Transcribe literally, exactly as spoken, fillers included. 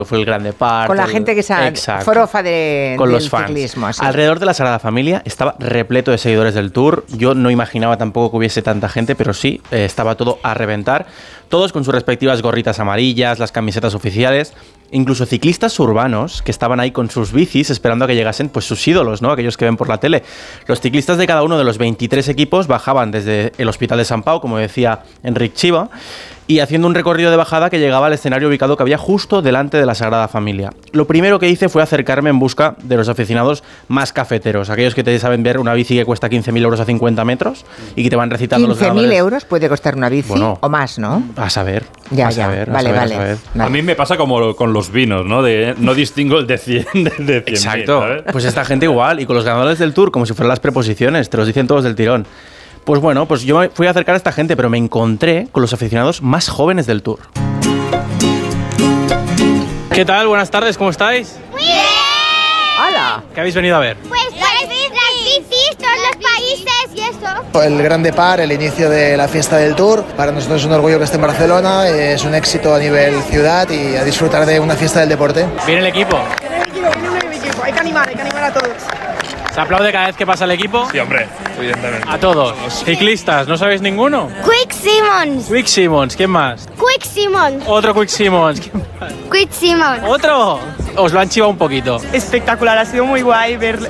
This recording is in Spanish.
Fue el Gran Depart. Con la gente que se forofa de, con del los fans. ciclismo. Sí. Alrededor de la Sagrada Familia estaba repleto de seguidores del Tour. Yo no imaginaba tampoco que hubiese tanta gente, pero sí, eh, estaba todo a reventar. Todos con sus respectivas gorritas amarillas, las camisetas oficiales. Incluso ciclistas urbanos que estaban ahí con sus bicis esperando a que llegasen pues sus ídolos, ¿no? Aquellos que ven por la tele. Los ciclistas de cada uno de los veintitrés equipos bajaban desde el Hospital de San Pau, como decía Enric Chiva, y haciendo un recorrido de bajada que llegaba al escenario ubicado que había justo delante de la Sagrada Familia. Lo primero que hice fue acercarme en busca de los aficionados más cafeteros, aquellos que te saben ver una bici que cuesta quince mil euros a cincuenta metros y que te van recitando los ganadores. quince mil euros puede costar una bici, bueno, o más, ¿no? A saber. Ya, a ya. Saber, vale, a saber, vale, a saber. vale. A mí me pasa como con los vinos, ¿no? De, no distingo el de cien de cien. Exacto. ¿sabes? Pues esta gente igual, y con los ganadores del Tour, como si fueran las preposiciones, te los dicen todos del tirón. Pues bueno, pues yo me fui a acercar a esta gente, pero me encontré con los aficionados más jóvenes del Tour. ¿Qué tal? Buenas tardes, ¿cómo estáis? ¡Muy bien! ¡Hala! ¿Qué habéis venido a ver? Pues las bicis, todos los países y eso. El Gran Depart, el inicio de la fiesta del Tour. Para nosotros es un orgullo que esté en Barcelona, es un éxito a nivel ciudad y a disfrutar de una fiesta del deporte. ¿Viene el equipo? Viene el equipo, viene el equipo. Hay que animar, hay que animar a todos. ¿Se aplaude cada vez que pasa el equipo? Sí, hombre, evidentemente. A todos. Ciclistas, ¿no sabéis ninguno? Quick Simmons. Quick Simmons, ¿quién más? Quick Simmons. Otro Quick Simmons. ¿Quién más? Quick Simmons. ¿Otro? Os lo han chivado un poquito. Espectacular, ha sido muy guay ver